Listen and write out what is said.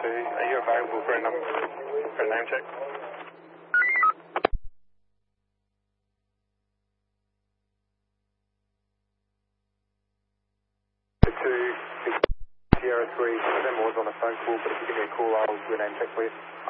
Are you available for a name check? Sierra 3, Sam was on a phone call, but if you give me a call, I'll do a name check, please.